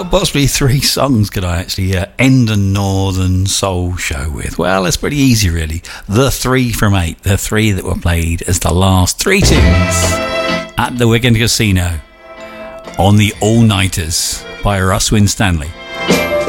What possibly three songs could I actually end a Northern Soul show with? Well, it's pretty easy, really. The 3 from 8, the 3 that were played as the last 3 tunes at the Wigan Casino on the All-Nighters by Russ Winstanley.